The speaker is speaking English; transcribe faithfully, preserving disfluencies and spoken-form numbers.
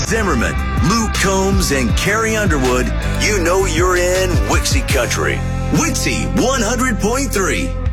Zimmerman, Luke Combs, and Carrie Underwood, you know you're in Wixie Country. Wixie one hundred point three.